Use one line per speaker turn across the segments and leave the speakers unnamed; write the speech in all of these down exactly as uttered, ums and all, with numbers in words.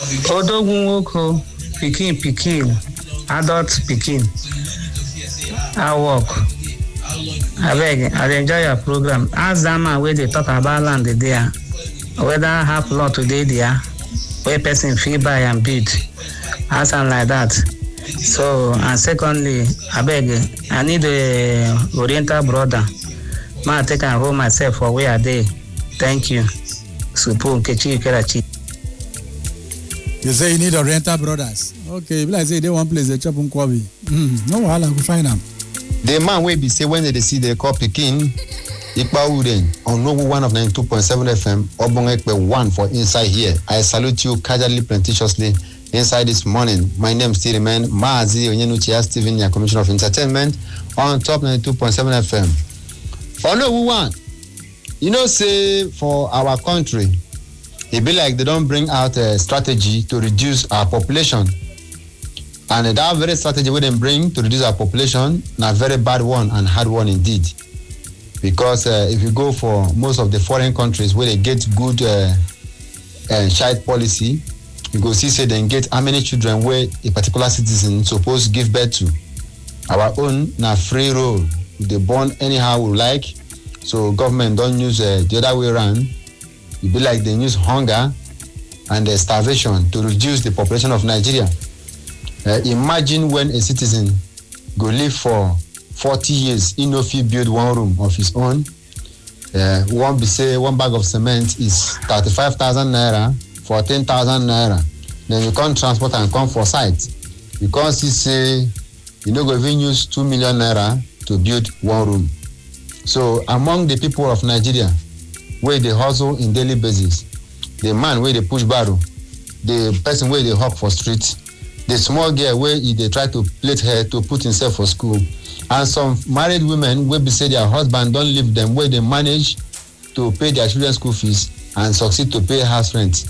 Odogun Woko, Pikin Pikin, adult Pikin. I work. I beg, I enjoy your program. Ask that man where they talk about land there. Whether I have lot today there, where person fee buy and bid. Ask am like that. So, and secondly, I beg, I need a Oriental brother. Ma take and hold myself for where are they. Thank you. Supu Kechi Kerachi.
You say you need Oriental brothers. Okay, like say they one place they chop Nkwabi. Mm, no wahala, go find them.
The man will be say when they see the call Pekin, Ikpa Uden on Nobu one of ninety-two point seven F M, Obongekpe one for inside here. I salute you casually, plenteously inside this morning. My name still remain Maazi Onyenuchia Stephen, your Commissioner of Entertainment on top ninety-two point seven F M. On Nobu one, you know, say for our country, it be like they don't bring out a strategy to reduce our population. And that very strategy we didn't bring to reduce our population, a very bad one and hard one indeed. Because uh, if you go for most of the foreign countries where they get good uh, uh, child policy, you go see say they get how many children where a particular citizen supposed to give birth to. Our own na free roll. They born anyhow we like. So government don't use uh, the other way around. It be like they use hunger and uh, starvation to reduce the population of Nigeria. Uh, imagine when a citizen go live for forty years, he no fit build one room of his own. Uh, one be say one bag of cement is thirty-five thousand naira, fourteen thousand naira. Then you can't transport and come for site. You can't see say you no go even use two million naira to build one room. So among the people of Nigeria, where they hustle in daily basis, the man where they push barrow, the person where they hawk for street, the small girl where they try to plait hair to put himself for school, and some married women where they say their husband don't leave them, where they manage to pay their children's school fees and succeed to pay house rent.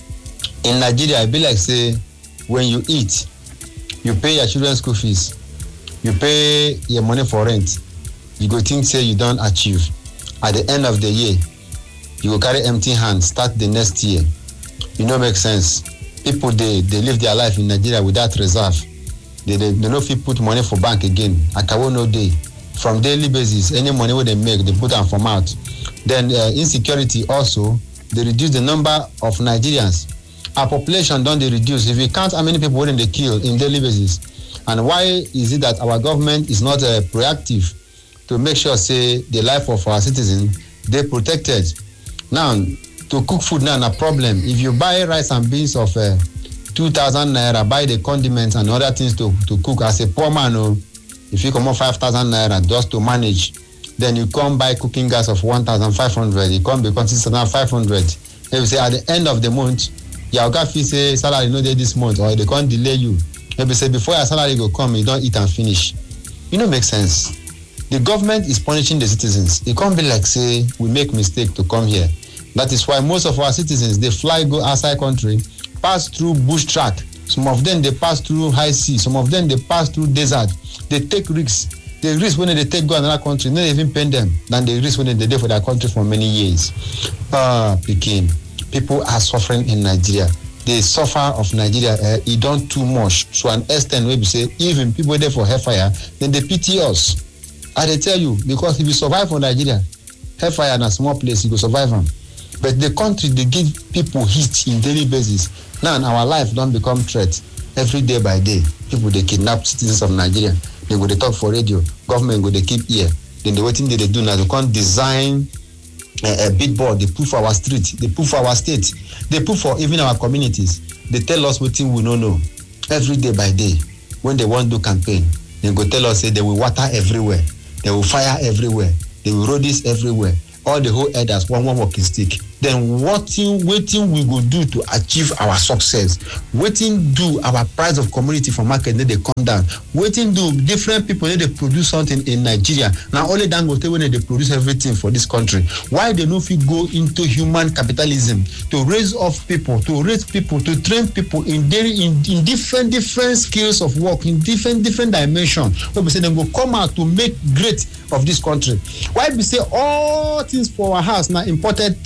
In Nigeria, it be like say when you eat, you pay your children's school fees, you pay your money for rent, you go think say you don't achieve. At the end of the year, you go carry empty hands, start the next year. You know, make sense. People they they live their life in Nigeria without reserve. They they, they no fit put money for bank again. Akawo no day. From daily basis, any money where they make, they put them from out. Then uh, insecurity also, they reduce the number of Nigerians. Our population don't they reduce. If you count how many people they kill in daily basis, and why is it that our government is not uh, proactive to make sure say the life of our citizens they protected? Now, to cook food now a problem. If you buy rice and beans of uh, two thousand naira, buy the condiments and other things to, to cook as a poor man, oh, if you come on five thousand naira just to manage, then you come buy cooking gas of one thousand five hundred, you come become six thousand five hundred. If you say at the end of the month, your fee say salary no day this month, or they can't delay you. Maybe say before your salary go come, you don't eat and finish. You know, make sense. The government is punishing the citizens. It can't be like say we make mistake to come here. That is why most of our citizens, they fly, go outside country, pass through bush track. Some of them, they pass through high sea. Some of them, they pass through desert. They take risks. The risk when they take go another country, not even pay them than the risk when they did for their country for many years. Ah, uh, Pekin, people are suffering in Nigeria. The suffer of Nigeria, uh, it done too much. To an extent where we say, even people there for hellfire, then they pity us. I they tell you, because if you survive for Nigeria, hellfire in a small place, you go survive them. But the country, they give people hit in daily basis. Now our life don't become threat every day by day. People, they kidnap citizens of Nigeria. They go, they talk for radio. Government go, they keep ear. Then the waiting they do now, they can't design a, a big board. They put for our street. They put for our state. They put for even our communities. They tell us what thing we don't know. Every day by day. When they want to do campaign, they go tell us, say, they will water everywhere. They will fire everywhere. They will road this everywhere. All the whole elders, one one walking stick. Then what thing, waiting we go do to achieve our success? Waiting do our price of commodity for market, then they come down. Waiting do different people, then they produce something in Nigeria. Now only Dangote when they produce everything for this country. Why they no fit go into human capitalism to raise up people, to raise people, to train people in daily, in, in different different skills of work, in different different dimensions. Where we say they go come out to make great of this country. Why we say all things for our house now imported things.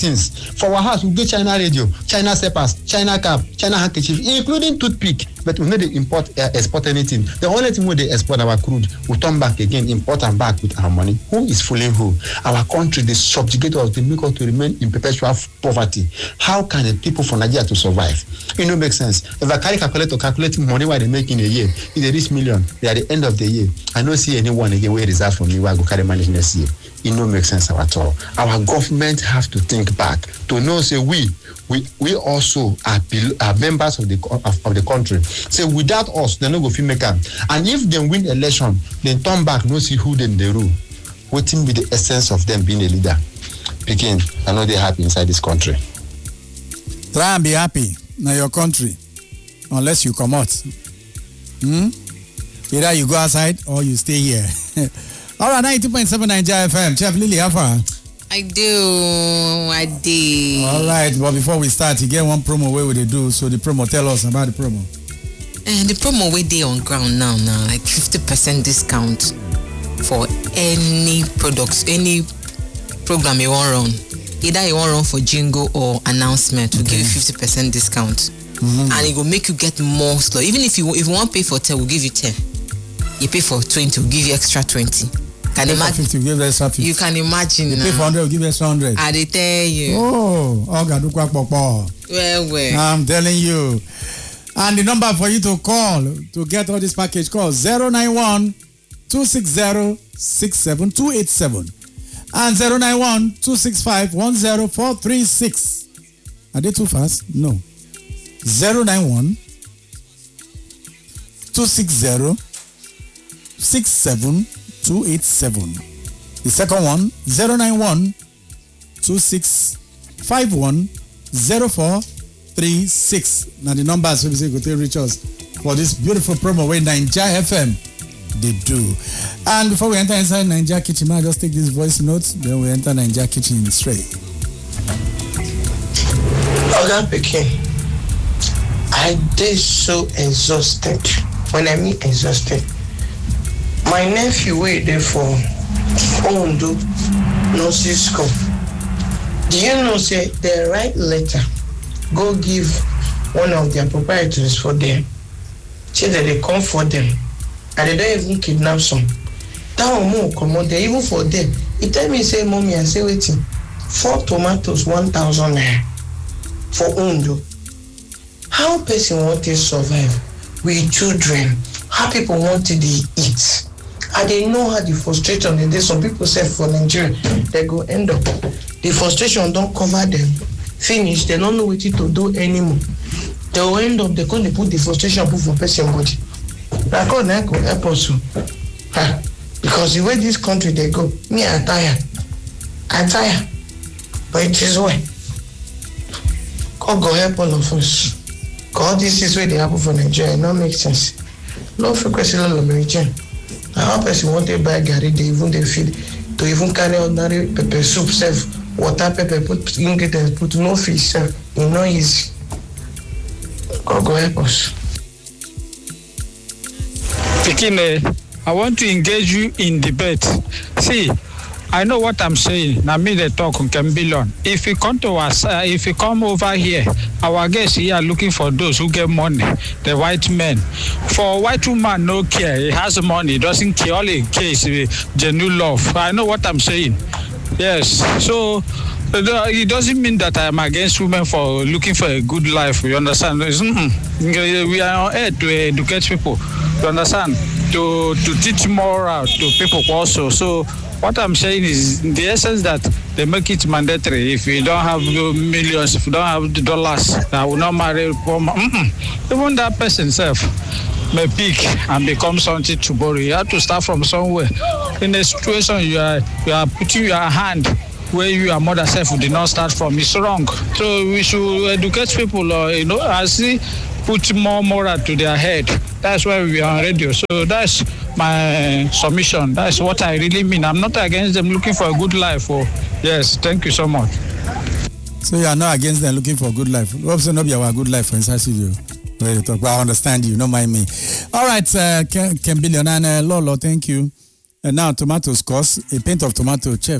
For our house, we get China radio, China slippers, China cap, China handkerchief, including toothpick. But we no dey import uh, export anything. The only thing we dey export our crude, we turn back again, import and back with our money. Who is fooling who? Our country, they subjugate us, they make us to remain in perpetual poverty. How can the people from Nigeria to survive? It no make sense. If I carry calculator calculate money what they make in a year, if they reach million, they at the end of the year, I don't see anyone again where reserve for me where I go carry money next year. It no make sense at all. Our government have to think back to know say we we we also are, are members of the of, of the country. Say without us, they no go fit make am. And if they win election, then turn back, no see who then they rule. What will be the essence of them being a leader? Begin, I know they're happy inside this country.
Try and be happy in your country, unless you come out. Hmm? Either you go outside or you stay here. All right, ninety point seven Nigeria F M. Chef Lily, how far?
I do, I do.
All right, but before we start, you get one promo where we they do. So the promo, tell us about the promo.
And the promo we dey on ground now, now like fifty percent discount for any products, any program you want run. Either you want run for jingle or announcement, we'll okay. give you fifty percent discount. Mm-hmm. And it will make you get more slow. Even if you if you want to pay for ten, we'll give you ten. You pay for twenty, we'll give you extra twenty. Can you imagine? fifty,
we'll give extra fifty.
You can imagine.
You now. Pay for one hundred, we'll give extra one hundred.
I tell you.
Oh, oh, God,
well, well.
I'm telling you. And the number for you to call to get all this package, call zero nine one, two six zero, six seven two eight seven and zero nine one, two six five, one zero four three six. Are they too fast? No. zero nine one, two six zero, six seven two eight seven. The second one, zero nine one, two six five one, zero four three six. Now the numbers we say go to reach us for this beautiful promo where Nigeria F M they do. And before we enter inside Nigeria Kitchen, I just take this voice note, then we enter Nigeria Kitchen straight.
Oga Pekin, I did so exhausted. When I mean exhausted, my nephew wait there for Ondo Nursery School. Do you know say they write letter, go give one of their proprietaries for them. Say that they come for them. And they don't even kidnap some. That one more come on there, even for them. He tell me, say, mommy, I say, waiting. Four tomatoes, one thousand naira for Ondo. How person want to survive with children? How people want to eat? And they know how the frustration is there. Some people say for Nigeria, they go end up. The frustration don't cover them. Finish, they don't know what to do anymore. They will end up, they can't put the frustration put for person body. I go now go help us. Huh? Because the way this country they go, me I tire. I tire. But it is way. God go help all of us. God, this is where they happen for Nigeria. It don't make sense. No frequency of American. How person want to buy Gary, they even they feed to even carry ordinary pepper soup, serve water, pepper, put ingredients, put no fish, serve. It's not easy. God go help us.
Pikine, I want to engage you in debate. See, I know what I'm saying. Now me the talk on Cambilon. If you come to us, uh, if you come over here, our guests here are looking for those who get money, the white men. For a white woman, no care. He has money, doesn't care. All in case uh, genuine love. I know what I'm saying. Yes. So it doesn't mean that I am against women for looking for a good life. You understand? Mm-hmm. We are on air to educate people. You understand? To to teach moral to people also. So what I'm saying is, in the essence that they make it mandatory. If you don't have millions, if you don't have the dollars, I will not marry. Mm-mm. Even that person self may peak and become something tomorrow. You have to start from somewhere. In a situation you are you are putting your hand where you are mother self did not start from, it's wrong. So we should educate people, uh, you know, as see, put more moral to their head. That's why we are on radio. So that's my submission. That's what I really mean. I'm not against them looking for a good life. Oh, yes, thank you so much.
So you are not against them looking for a good life. Also, not be our good life for inside studio. Where you talk, but I understand you. Don't mind me. All right, uh, Cambillion and uh, Lolo, thank you. And now tomatoes cost a pint of tomato, chef.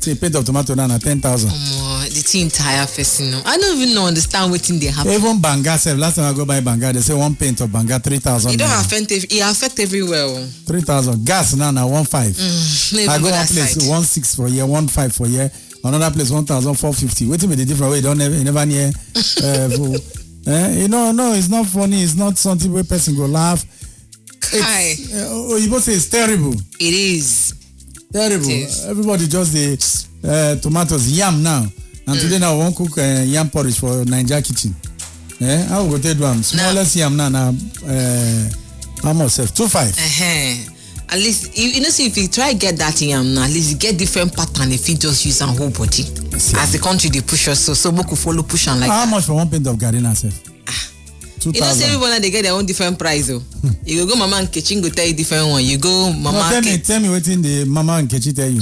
say paint of tomato now na ten thousand.
Um, the thing entire person. No. I don't even know understand what thing they happen.
Even banga sef, last time I go buy banga, they say one paint of banga three thousand.
It don't affect it affect everywhere.
Three thousand. Gas now na one five.
Mm,
I go one place side. one six for year, one five for year. Another place one thousand four fifty. Waiting with the different way. Don't never, you never near. uh, eh, you know, no, it's not funny. It's not something where person go laugh. It's, uh, oh, you both say it's terrible.
It is
terrible.
It is.
Everybody just the uh, tomatoes, yam now. And mm. today now I won't cook uh, yam porridge for Niger kitchen. Eh? I will go take one. Smallest no. yam now. now uh, how much? Two five.
Uh-huh. At least you, you know, see if you try get that yam now, at least you get different pattern if you just use a whole body. Yes, as the country they push us, so so could follow push and like.
How
that.
much for one pint of Gardena, sef?
You know, say everyone they get their own different price. Oh, you go Mama and Kechi go tell you different one. You go Mama.
No, tell me, tell me what in the Mama and Kechi tell you.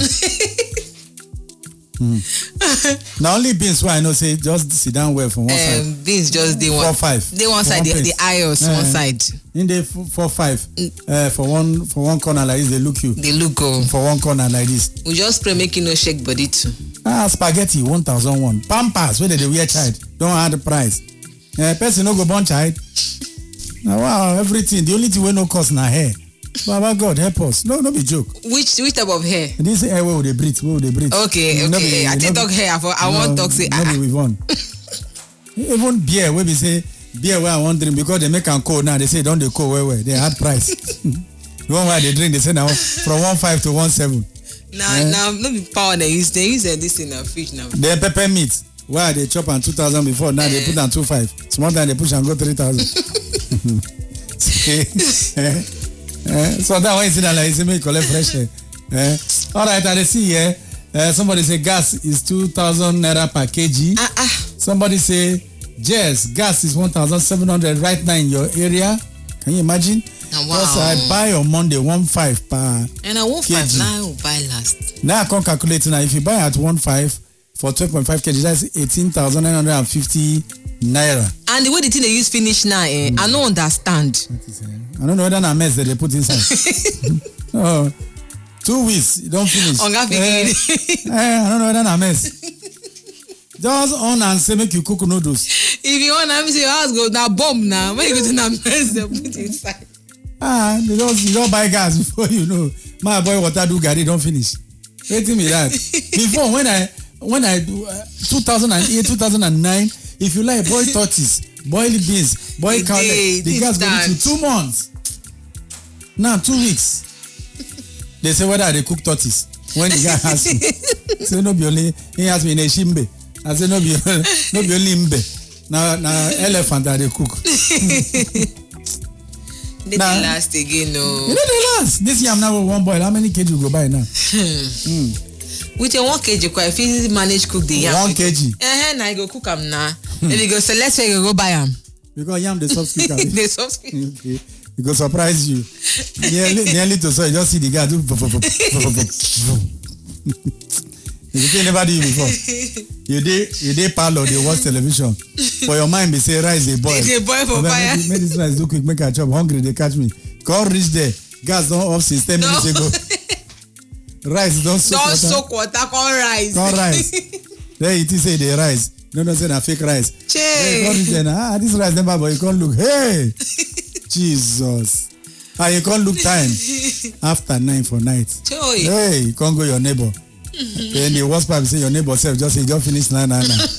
mm. Now only beans why I know say just sit down well from one um, side.
Beans just they one
four five.
They one side one the, the ios uh, one side.
In the four five mm. uh, for one for one corner like this they look you.
They look oh.
For one corner like this.
We just pray make you no shake body too.
Ah spaghetti one thousand one. Pampers where they wear child don't add the price. Uh, person no go born child. Now wow everything the only thing we no cost na hair. Baba God help us. No, no be joke.
Which which type of hair?
This hair where would they breathe? Where would they breathe?
Okay,
no,
okay.
Be,
I take talk hair. For, I no, want talk say.
No,
Ah.
be with one. Even beer where we say beer where I want drink because they make them cold now. They say don't they cold where where they hard price. The one where they drink they say now from one five to one seven.
Now yeah. now no be power they use. They use uh, this in a fridge now.
They pepper meat. Why they chop on two thousand before now uh. they put on two five. Small time they push and go three thousand. Uh, so that one is in like you make collect fresh air. Uh, all right, I see here. Uh, somebody say gas is two thousand naira per kg.
Uh, uh.
Somebody say yes, gas is one thousand seven hundred right now in your area. Can you imagine?
Oh, wow.
Because I buy on Monday one five per
and I won't
kg.
Now I will buy last.
Now I can calculate now. If you buy at one five for twelve point five kg, that's eighteen thousand nine hundred and fifty naira.
And the way the thing they use finish now, eh, mm. I don't understand.
I don't know whether a mess that they put inside. Oh, two weeks, you don't finish.
On
eh, eh, I don't know whether a mess. Just on and say make you cook noodles.
If you want to say your house go now bomb now, when you go to that mess, they put inside.
Ah, because you don't buy gas before you know. My boy, water do Gary don't finish. Waiting me that. Before when I when I do uh, two thousand eight, two thousand nine, if you like boil tortoise, boil beans, boil cow leg, the gas go to two months. Now two weeks. They say whether they cook tortoise when the guy asks me. Say no be only he asked me in a shimbe. I say no be no be only mbe. Now now elephant that they cook.
They nah, last again, no.
You know they last. This year I'm now with one boil. How many kg you go buy now?
mm. With your one kg, if you manage cook the yam.
One kg.
Eh, now I go cook them now. Then you go select where you go buy them.
Because yam the soft squeak.
The soft squeak.
Okay. It will surprise you. nearly, nearly to so you just see the guy do. You never do it before. You did you did parlor, they watch television. For your mind, they say rice they boil.
They boil for fire.
Make this rice do quick, make a chop. Hungry, they catch me. Come reach there. Gas don't off since ten no. minutes ago. Rice don't soak
don't
water.
soak water. Come rice.
Come rice. Then it is say they rice. No, no, say na fake rice. Hey, come reach there now. Ah, this rice never, but you can't look. Hey. Jesus. Ah, you can't look time after nine for night.
Joy.
Hey, you can't go your neighbor. Mm-hmm. Then the worst part say your neighbor self just say just finish nine nine nine.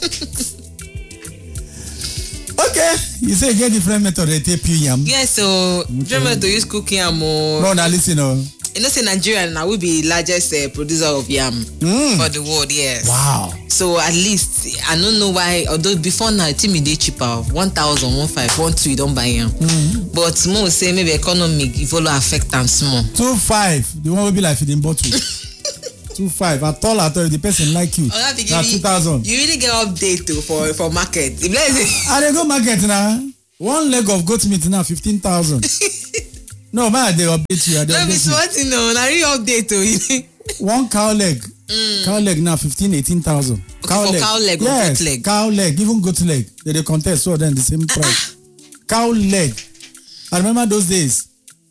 Okay, you say get different method they take pure yam.
Yes, so different method to use cooking yam or.
No, now listen, no.
You know, say Nigeria now will be largest uh, producer of yam mm. for the world. Yes.
Wow.
So at least I don't know why. Although before now, it may be cheaper. One thousand, one five, one two. You don't buy yam. Mm. But more say maybe economic if all affect them small.
Two five. The one will be like feeding bottle. Two five. At all, at all. The person like you.
Oh,
now two thousand.
You really get update too for for market. If
I they go market now. One leg of goat meat now fifteen thousand. No, man, they update you.
Let me what you know. Now you update to
one cow leg. Mm. Cow leg now fifteen, eighteen thousand.
Okay, cow for leg. cow leg
yes,
or goat leg?
Cow leg, even goat leg. They, they contest, so then the same price. Uh-uh. Cow leg. I remember those days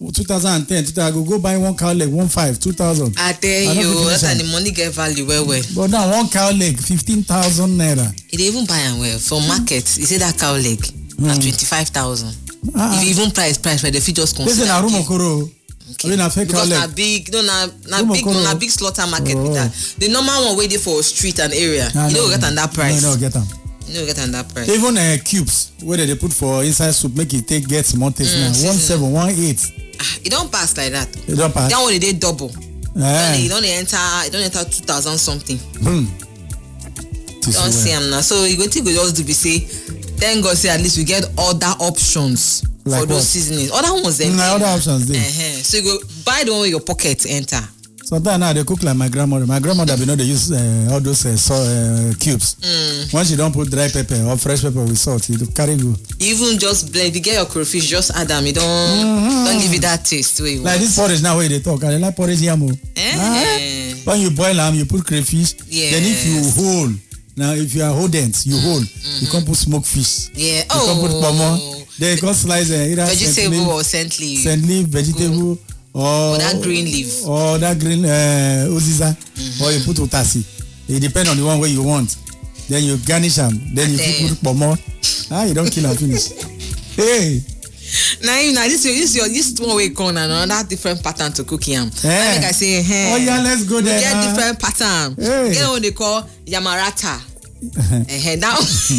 two thousand ten, two thousand, I go go buy one cow leg, one five, two thousand.
I tell you, that's how the money get value well well.
But now one cow leg, fifteen thousand naira.
If they even buy am well from market, you say that cow leg
Mm.
at twenty-five thousand.
Ah,
If you even price price, where the fit just consider.
Listen, na room okoro. I mean, na fake cow
Because na
leg.
big, no, na na
Rumo
big,
Koro.
na big slaughter market
Oh.
with that. The normal one waiting for street and area.
Nah,
you
no,
know get on that price.
No, no, get them.
You know get on that price.
Even uh, cubes, where they put for inside soup, make it take get small taste
Mm,
now.
season.
One seven, one eight.
Ah, it don't pass like that.
You don't pass.
That one they double.
Eh.
You don't enter. You don't enter two thousand something.
Hmm. This
Don't
is
see
well.
them now. So you go think we just do be say. Thank God say at least we get other options
Like
for those
what?
seasonings. Other ones them.
Nah, other options there.
Uh-huh. So you go buy the one where your pocket enter.
Sometimes now they cook like my grandmother. My grandmother, you know, they use uh, all those uh, so, uh, cubes.
Mm.
Once you don't put dry pepper or fresh pepper with salt, you carry go.
Even just blend. If you get your crayfish, just add them. You don't
Mhm.
don't give it that taste. Where you
Like
want.
this porridge now where they talk, I like porridge yam. oh.
Eh?
Ah, when you boil them, you put crayfish. Then if you
Yes.
hold, now if you are hodent, you hold. You can put smoked fish.
Yeah.
You can put pomo.
Oh.
Then you can slice uh, either
Vegetable
scent
or
leaf,
scent leaf.
scent leaf, vegetable, or,
Or that green leaf.
or that green uh, uziza, or you put utasi. It depends on the one where you want. Then you garnish them. Then you
And
put pomo. Ah, you don't kill and finish. Hey.
Now you know this this your this one way come and another different pattern to cook yam.
Eh.
I think I say, hey,
Oh yeah, let's go
we
there.
get
ah.
different pattern.
Hey.
You know what they call yamarata. Eh, that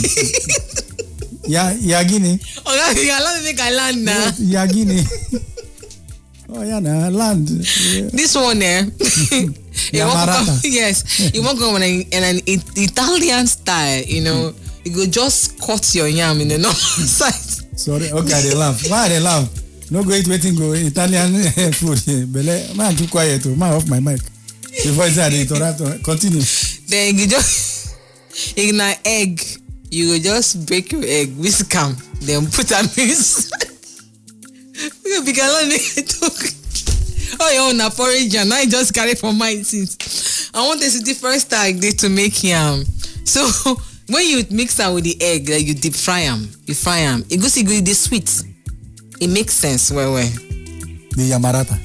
Ya Yagini.
oh, that you allow me make I land now.
Yagini. Oh yeah, na land. Yeah.
This one eh. you want
Yamarata.
come, yes, you want to go in an, in an It- Italian style, you know. You go just cut your yam in the normal side.
Sorry, okay, they laugh. Why they laugh? No go eat waiting go Italian food. Bele, man, keep quiet. Oh, man, off my mic. Before I say I interrupt, continue.
Then you just in an egg, you go just break your egg, whisk am, then put am inside. We go begin learn make I talk. Oh, you own a porridge and I just carry for mine since. I want this different style dey to make yam. So when you mix am with the egg, like you deep fry am, you fry am. It goes it go dey sweet. It makes sense well well.
The Yamarata.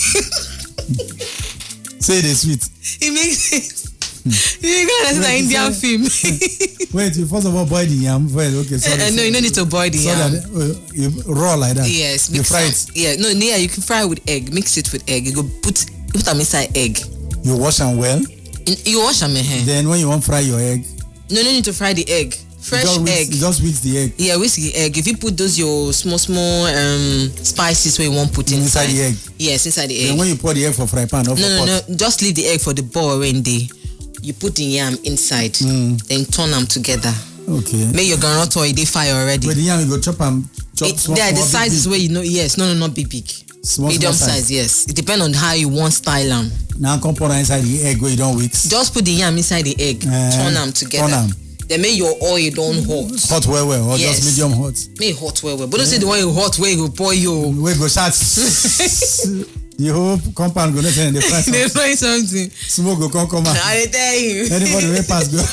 Say the sweet.
It makes sense. You got an
Wait,
Indian
say-
film.
Wait, you first of all boil the yam. Well, okay, sorry.
Uh, no, you no need to boil the
So
yam.
that uh, you raw like that.
Yes,
You
mix
fry
am.
it.
Yeah, no, yeah, you can fry it with egg. Mix it with egg. You go put put them inside egg.
You wash them well.
In, you wash them eh?
Then when you want fry your egg,
No, no need to fry the egg. Fresh
you just whisk,
egg.
you just whisk the egg
Yeah, whisk the egg. If you put those your small small um spices where you want put
inside
inside.
the egg.
Yes, inside the egg.
Then when you pour the egg for fry pan, not
no,
for
no,
pot.
no. Just leave the egg for the boil when they. You put the yam inside.
Mm.
Then turn them together.
Okay.
Make your groundnut oil they fire already.
With the yam, you go chop and chop
It,
small,
yeah, the
small,
size
big,
is
big.
where you know. Yes, no, no, not big, big.
Small,
Medium
small
size. Yes. It depends on how you want style them.
Now come pour am inside the egg where you don't whisk.
Just put the yam inside the egg,
Eh,
turn them together.
turn am.
Then make your oil don't hot.
Hot well well or
Yes.
just medium hot.
Make it hot well well. But don't say the one you hot where you go pour you.
We go shout. The whole compound go next in the fry.
They
some-
find something.
Smoke go come come out.
I dey tell you.
Anybody wey pass go.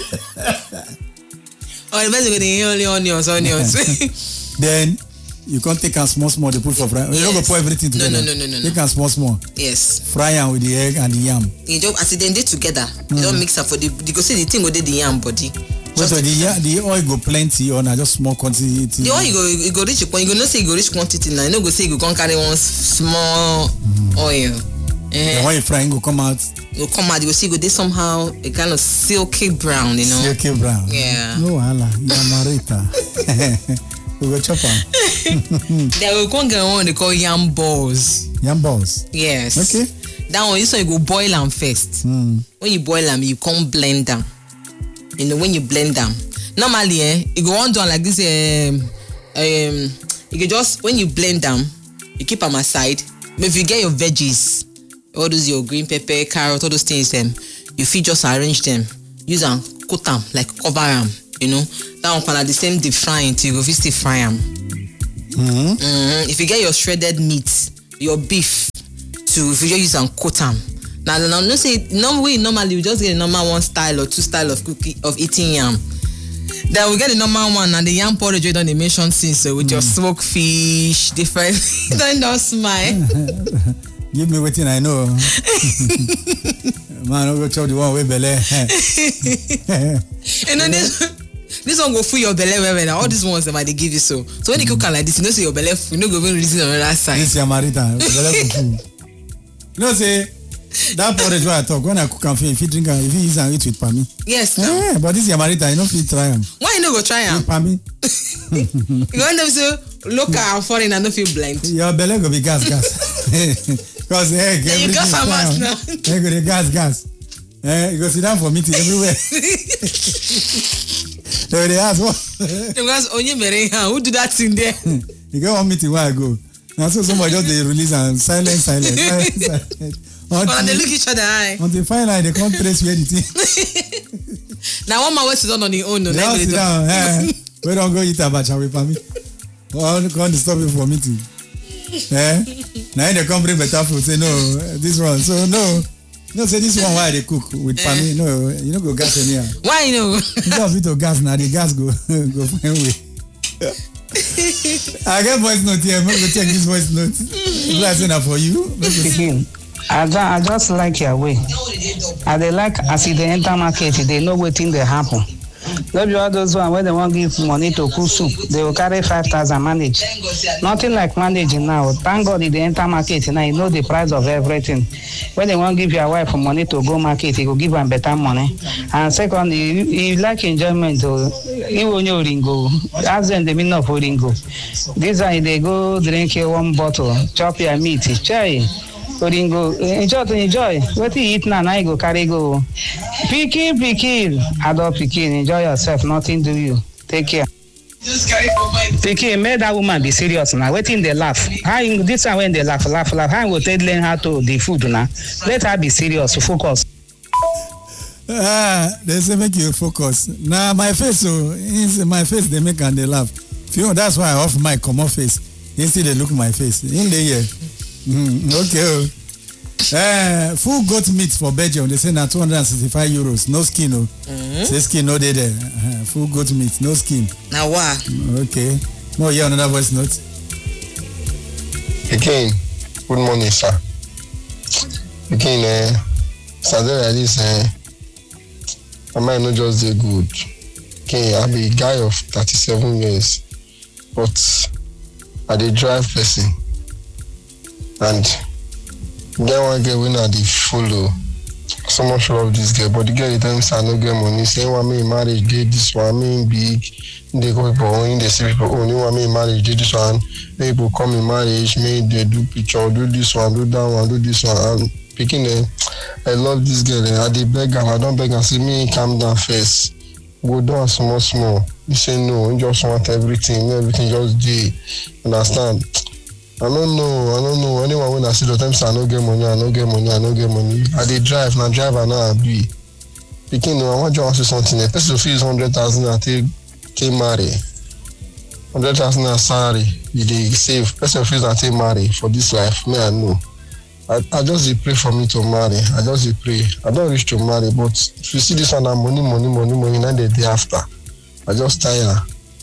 Oh, the best you go dey hear only onions, onions.
Then you can't take am small small. They put for fry. You don't go
Yes.
pour everything
No,
together.
no, no, no, no, no.
Take am small small.
Yes.
Fry am with the egg and the yam.
You just as it then dey together. You don't mix am for the. You go see the thing go dey the yam body.
Wait, so the ya- the oil go plenty or na just small quantity.
The oil you go you go reach you go know say you go reach quantity now. You no go say you go come carry one s- small oil.
Then
Eh,
when you fry, it go come out
you go come out. You go see you go dey somehow a kind of silky brown. You know.
silky brown.
Yeah.
No wahala. Yamarita. We go chop am.
Then we come get one they call yam balls.
Yam balls.
Yes.
Okay.
That one, this one you go boil them first.
Mm.
When you boil them, you come blend them. You know, when you blend them, normally, eh, you go on down like this. Um, um, you can just when you blend them, you keep them aside. But if you get your veggies, all those your green pepper, carrot, all those things, them, you fit just arrange them, use them, coat them, like cover them. You know, that one can at the same deep frying till you go fit still fry them.
Mm-hmm.
Mm, if you get your shredded meat, your beef, to if you just use and coat them. Now, now, no say no way. Normally, you just get a normal one style or two style of cookie of eating yam. Then we get the normal one and the yam porridge we don't mention since so with mm. your smoked fish, different. Don't don't smile.
Give me waiting, I know. Man, I'll go tell the one way belly.
And then this, this one go full your belly where all these ones that might they give you so. So when you cook like this, you know say your belly you know go even reason on the other side.
This is Yamarita. Belly full. You know say that porridge where I talk when I cook and if you drink and if you eat and eat with Pami.
Yes.
Yeah, but this is Yamarita, you know if you try them.
Why you no go try them?
With Pami.
You want them so local and foreign and don't feel blind.
Your belly go be gas gas. Because egg,
yeah, you got some ass now.
Egg with the gas, gas. Eh, you go sit down for meeting everywhere. So they ask what?
Because only Merenha, who do that thing there?
You got one meeting where I go. Now so somebody just they release and silence, silence, silence, silence.
Until, they look each other eye.
Until finally they can't trace where the thing.
Now one man sit down on the own. No,
they all sit down. Eh, we don't go eat abacha with me. Or can't stop you for meeting. Eh? Now they come bring better food. Say no, this one. So no, no. Say this one why they cook with family. No, you know go gas in here.
Why you know?
You got a bit of gas now. The gas go go find way. I get voice note here. I'm gonna check this voice note. If I send that for you.
I just, I just like your way. I they like as they enter market, they know what thing they happen. Maybe all those one when they want to give money to cook soup, they will carry five thousand manage. Nothing like managing now. Thank God they enter market now. You know the price of everything. When they want to give your wife money to go market, you will give them better money. And secondly, you, you like enjoyment. You want your ringo. Ask them the meaning of ringo. This one they go drink one bottle, chop your meat, chai. Oringo, enjoy to enjoy. What you eat now, now you go carry go. Pikin, pikin, adult pikin, enjoy yourself. Nothing do you. Take care. Pikin, make that woman be serious now. Waiting they laugh. How you, this time when they laugh, laugh, laugh. How you go learn how to the food now? Let her be serious. Focus.
Ah, they say make you focus. Now my face, so my face they make and they laugh. You know that's why I off my common face. Instead they look my face. In the year. Mm, okay. Uh, full goat meat for Belgium. They say now two hundred sixty-five euros. No skin. Oh. Mm-hmm. Say skin no day there. Uh, full goat meat, no skin.
Now what?
Okay. No, yeah, another voice note.
Again, good morning, sir. Again, uh, Saturday like this, uh, I might not just do good. Okay, I'm a guy of thirty-seven years, but I dey drive person. And get one girl when I dey follow. So much love this girl, but the girl tell me say I no get money. Say want me in marriage, get this one, me big. They go people when they see people, oh, you want me in marriage, get this one. People come in marriage, me they do picture, do this one, do that one, do this one. And picking them, I love this girl. I dey beg her, I don't beg her. Say me calm down first. Go down small, small. You say no, you just want everything, everything just dey. Understand? I don't know, I don't know. Anyone when I see the time say I no get money, I no get money, I no get money. I dey drive, now driver now I be. Picking no, I want you to say something. A person fees hundred thousand I take take marry. Hundred thousand a salary, you dey save. Person fees I take marry for this life. Me I know. I, I just dey pray for me to marry. I just dey pray. I don't reach to marry, but if you see this one, I'm money, money, money, money, now the day after. I just tire.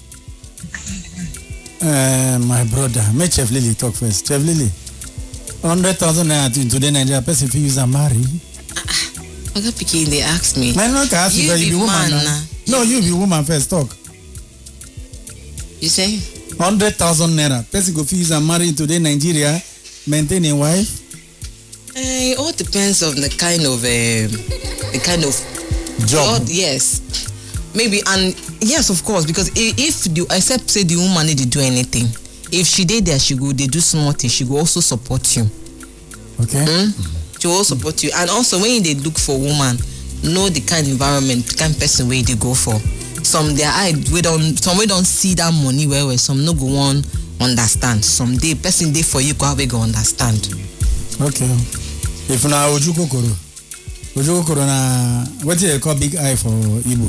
Uh, my brother, make Chef Lily talk first. Chef Lily, hundred thousand naira today Nigeria person if you use a marry.
Other people they ask me.
Man, not ask you, you be, be woman.
Man,
now. No, you be woman first. Talk.
You say?
Hundred thousand naira person go use a marry today Nigeria, maintain a wife.
Uh, it all depends on the kind of uh, the kind of
job.
God, yes. Maybe, and yes, of course, because if, if you except say the woman need to do anything, if she did there, she go they do small things, she go also support you.
Okay.
Mm? She will also support you, and also when they look for woman, know the kind of environment, the kind of person where they go for. Some their eye we don't, some we don't see that money where where some no go on understand. Some day person day for you go have go understand.
Okay. If na ojuko koro, ojuko koro na what do they call big eye for Igbo?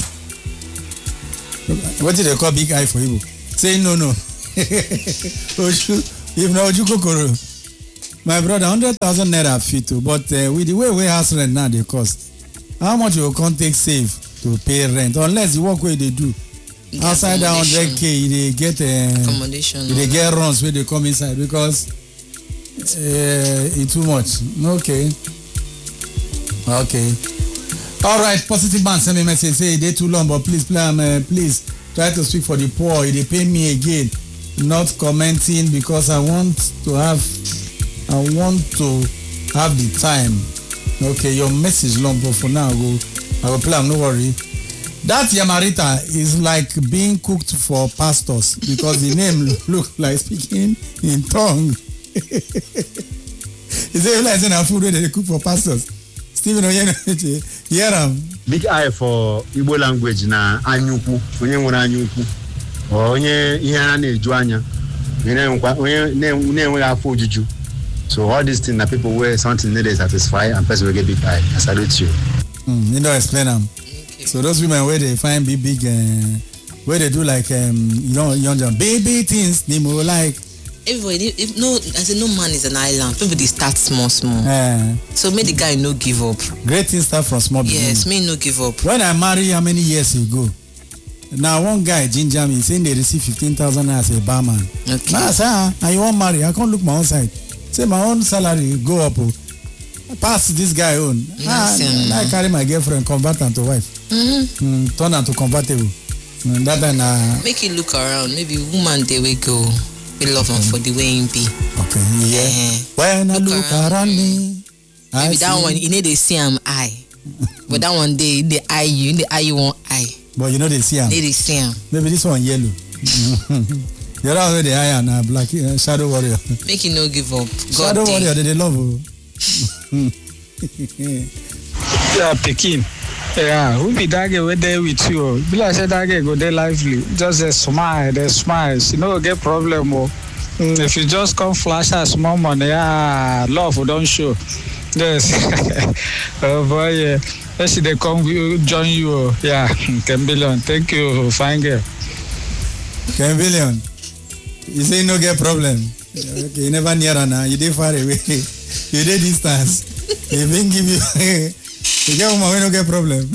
What did they call big eye for you? Say no, no. If no, you go my brother, hundred thousand naira fit too. But uh, with the way we house rent now, they cost. How much you can take save to pay rent? Unless you work where they do. outside that hundred k you dey get uh,
accommodation.
you dey get runs wey dey come inside because uh, e too much. Okay. Okay. All right. Positive man send me message say e dey too long, but please, please, um, please try to speak for the poor. E dey pay me again. Not commenting because I want to have, I want to have the time. Okay, your message long, but for now I go, I will play. No worry. That Yamarita is like being cooked for pastors because the name look like speaking in tongue. Is it like saying food where they cook for pastors? Stephen Oyeneche, hear him.
Big eye for Igbo language na anyukwu, onye nwere anyukwu. Onye ihe a na-eju anya. Onye na-enweghị afọ ojuju. So all these things that people wear something need to satisfy and person will get big eye. I salute you.
Mm, you don't explain them. Okay. So those women where they find big big uh, where they do like um you know young baby things they more like
everybody if no I say no man is an island. People they start small small.
Uh,
so make the guy no give up.
Great things start from small beginning.
Yes, me no give up.
When I marry how many years ago? Now one guy ginger me saying they receive fifteen thousand as a barman.
Okay.
Now I say ah, and you want marry? I can't look my own side. Say my own salary go up. Oh. Pass this guy on.
Yes,
ah,
yeah.
I carry my girlfriend, convert her to wife.
Mm-hmm.
Mm, turn her to compatible. Mm, that then uh,
make it look around. Maybe woman they will go. We love him for the way he be.
Okay, yeah.
Uh,
when I look, look around, around me, I
maybe
see.
that one you need to see him eye. But that one they they eye you, they eye you one eye.
But you know they see him.
They, they see him.
Maybe this one yellow. The other one the eye and uh, black uh, shadow warrior.
Make it no give up. God
shadow
day.
warrior, they, they love you.
Yeah, Pekin. Yeah, who be that girl there with you? Be like say that girl go there lively. Just a smile, they smile. You know, get problem. Oh. Mm, if you just come flash us small money, ah, love don't show. Yes. Oh boy, yeah. Let's see they come join you. Yeah, Kembillion. Thank you, fine girl.
Kembillion. You say no get problem. Okay, you never near her now. You did far away. You did distance. You been give you. You get woman, we no get problem.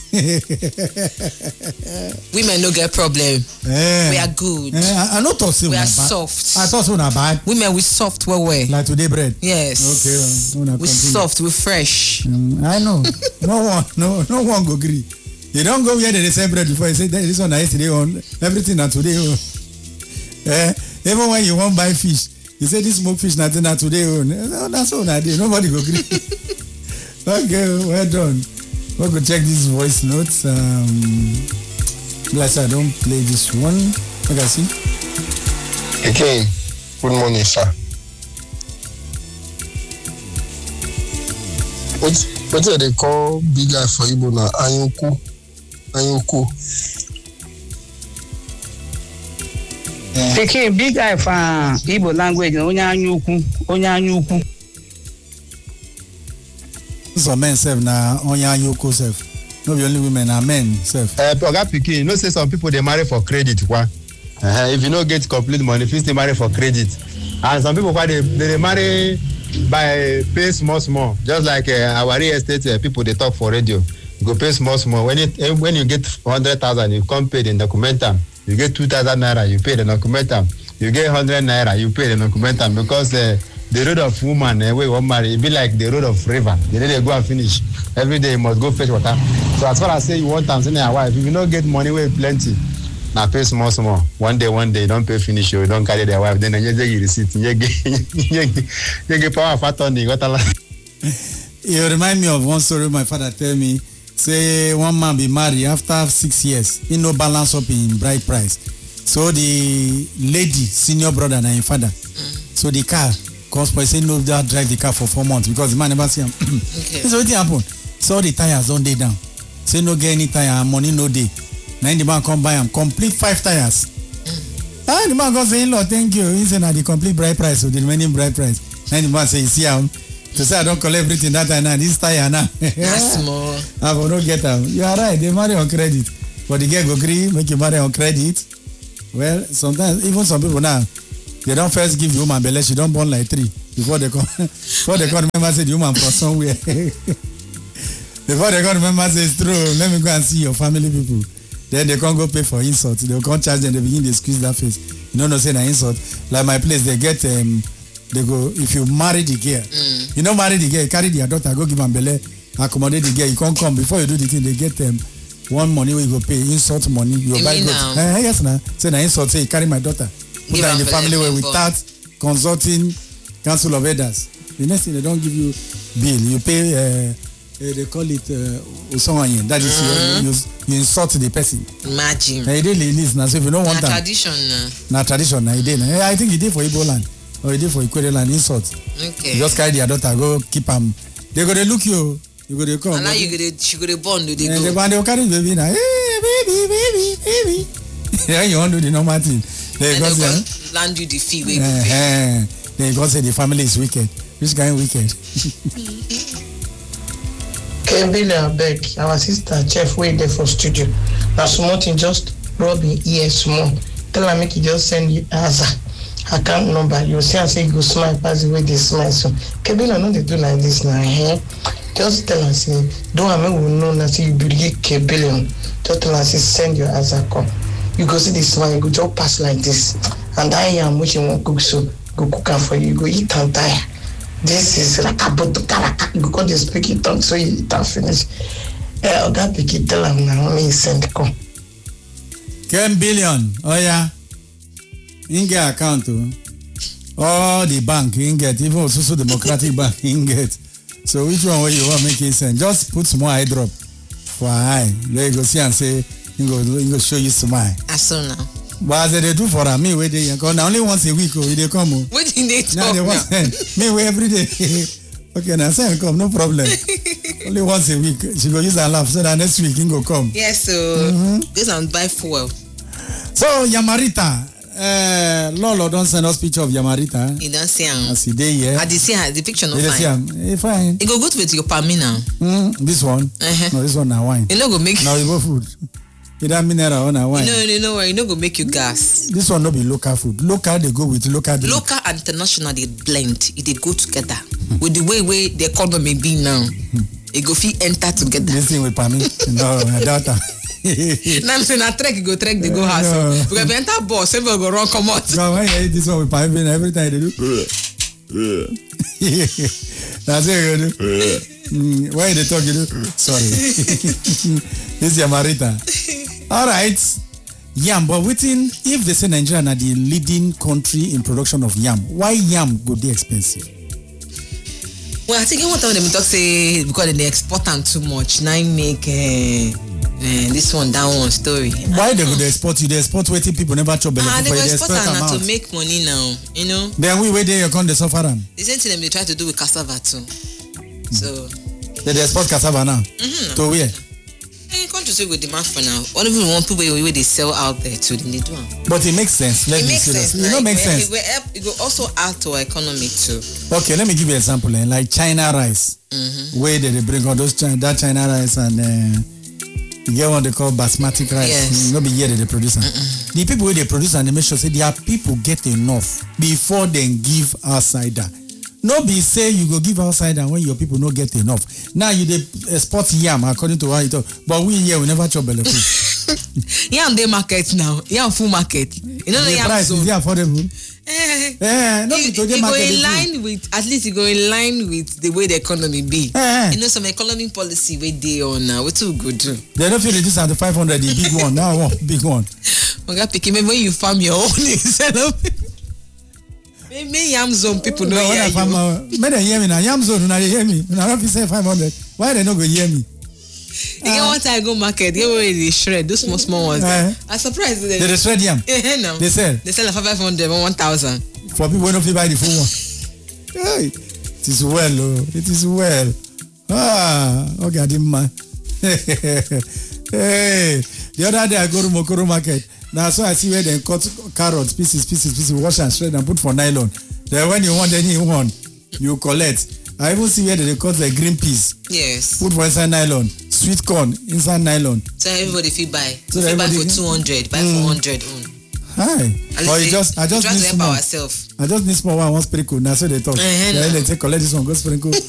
Women no get problem.
Yeah.
We are good.
Yeah, I, I not thought
we are
bad.
soft.
I thought so na bad.
Women we soft well well.
Like today bread.
Yes.
Okay. Uh,
we soft. We fresh.
Um, I know. No one. No. No one go agree. You don't go where they say bread before you say this one yesterday on everything na today on. Eh, even when you want buy fish, you say this smoked fish na today on. No, that's all I did. Nobody go agree. Okay, well done. We'll go check these voice notes. Um, bless I don't play this one. Look, I see.
Again, good morning, sir. What what do they call big guy for Igbo now? Anyuku. Anyuku.
Pekin big guy for Igbo language. Onye anyuku. Onye anyuku.
Some men serve na onya yoko serve. No be only women, na men serve.
Uh, Oga Pikin, you know say some people they marry for credit, kwa. Uh, if you no get complete money, first they marry for credit, and some people kwa they they marry by pay small small. Just like uh, our real estate uh, people they talk for radio, you go pay small small. When it when you get hundred thousand, you come pay the documentum. You get two thousand naira, you pay the documentum. You get hundred naira, you pay the documentum because. Uh, The road of woman, eh, we won't marry. It be like the road of river. The day they go and finish. Every day you must go fetch water. So as far as say you want time, send your wife. If you don't get money, we plenty. Now pay small, small. One day, one day, you don't pay finish. You don't carry their wife. Then you get receipt. You get you get power fat on the water.
You remind me of one story my father tell me. Say one man be married after six years. He no balance up in bride price. So the lady, senior brother, and his father. Mm. So the car. Cause boy say no that drive the car for four months because the man never see him. Okay. So what happen? So the tires don't day down. Say no get any tire, money no day. Now the man come buy him complete five tires. Mm. Ah, the man go say, "Lord, thank you." He say na the complete bride price, so the remaining bride price. Now the man say, "You see him." To say I don't collect everything that time now. This tire now.
That's small.
I will not get them. You are right. They marry on credit, but the girl go agree make you marry on credit. Well, sometimes even some people now. They don't first give the woman belly, she don't born like three. Before they come before they come remember say the woman from somewhere. Before they come remember say it's true, let me go and see your family people. Then they can't go pay for insult. They can't charge them. They begin to squeeze that face. You know, no say na insult. Like my place, they get um, they go if you marry the girl, mm. you know marry the girl, you carry their daughter, go give them belle, accommodate the girl. You can't come before you do the thing. They get them. Um, one money where you go pay insult money. You, you buy goods. Eh, yes, na. Say na insult. Say you carry my daughter. Put her in the family way without consulting council of elders. The next thing they don't give you bill. You pay. Uh, uh, they call it usowanyen. Uh, that is mm-hmm. you, you, you insult the person.
Imagine.
Na you dey list na so if you don't want that.
Na tradition na.
Na tradition na you dey na. I think you dey for Igbo land or you dey for Ikwere land insult.
Okay.
You just carry their daughter go keep am. They go dey look you. You go dey come.
And now you go dey she go dey born do they go.
They go dey carry the baby na. Hey baby baby baby. Then you want to do the normal thing. They go say
land you the fee wey you pay.
They go say the family is wicked. Which kind wicked?
Kembele abeg, our sister chef wey dey for studio. Na small thing just rub him ear small. Tell am make he just send you Aza account number. You see am say you go smile pass the way they smile so. Kembele no dey do like this na. Eh? Just tell am say don't am make we know na say you be really Kembele. Just tell am say send your Aza come. You go see the smile, you go just pass like this. And I am which you want cook so go cook am for you. You go eat and tire. This is like a botukaraka. You go just speak it on so you eat and finish. Eh, Oga Piki tell am now me send come.
ten billion. Oh yeah. In get account oh. All the bank in get, even also Democratic Bank in get. So which one will you want make it send? Just put small eye drop for eye. There you go see and say you go you go show you smile.
I saw now.
But as they do for a me where they come only once a week oh they come oh.
What did they talk
now? They want me where every day. Okay, now say come no problem. Only once a week she go use her laugh so that next week he go come.
Yes, so mm-hmm. This and buy fuel.
So Yamarita, uh, Lolo don't send us picture of Yamarita.
You don't see him.
As he day here.
I did see her. The picture no
you
fine.
See him. Fine.
It go good with your palmy now.
Mm, this one. Uh-huh. No, this one now wine.
You no go make.
Now you go food. You don't mineral on a wine.
No, no, no, you no go make you gas.
This one no be local food. Local they go with local. Drink.
Local and international they blend. It they go together. With the way way the economy be now, it go fit enter together.
This thing with palmy. No, I doubt that.
Now I'm saying a trek go trek they go house. No. Because if enter boss, everyone go run come out.
No, when you eat this one with palmy, every time they do. That's it you do. Mm, why they talk you do? Sorry. This is Yamarita. All right. Yam, but waiting, if they say Nigeria are the leading country in production of yam, why yam go be expensive?
Well, I think one time them talk say because they export them too much. Now make uh, uh, this one that one story.
Why they go they export you? They export waiting people never chop belly.
Ah, they go
they
export them to make money now. You know.
Then we wait there you come they suffer them.
The same thing them they try to do with cassava too. Mm. So.
They, they export cassava now.
Mm-hmm.
To where?
In countries we go demand for now. All of them want people where they sell out there too. Then they do them.
But it makes sense. Let
it
me
makes sense.
It don't make sense.
It will, help, it will also add to our economy too.
Okay, let me give you an example. Eh? Like China rice, mm-hmm. where they, they bring all those China, that China rice and uh, you get what they call basmati rice.
Yes.
Not be here that they produce them. The people where they produce and they make sure say their people get enough before they give outsider. No be say you go give outsider when your people no get enough. Now you dey export yam according to how you talk, but we here we never chop belly food.
Yam dey market now. Yam full market. You know the, the yam
price
zone.
Is it affordable?
Eh,
eh, no be to dey market.
It go in line with at least it go in line with the way the economy be.
Eh,
you know some economic policy wey dey on now. What too good do?
They don't feel reduce at the five hundred, the big one. Now one big one.
Oga Piki, maybe when you farm your own instead of. Maybe yam zone people know hear you.
May they hear me now. Yam zone, now they hear me. Now if you say five hundred, why they not go hear me?
You get one time I go market, get where they shred those small small ones. Uh, I'm surprised. They,
they shred yam.
Yeah, no.
They sell.
They sell for five hundred, one thousand.
For people who don't buy the full one. Hey, it is well, oh, it is well. Ah, okay, I didn't mind. Hey, the other day I go to Mokoro market. Now, so I see where they cut carrots, pieces, pieces, pieces, wash and shred and put for nylon. Then when you want anyone, you collect. I even see where they cut the green peas.
Yes.
Put for inside nylon. Sweet corn inside nylon.
So everybody feel buy.
So
if you buy for two hundred, buy mm. for one hundred. Mm.
Hi. Or you just, I just
try
need
to help
small.
ourselves.
I just need small one, one sprinkle. Now so they talk. Uh-huh, then no. They say collect this one, go sprinkle.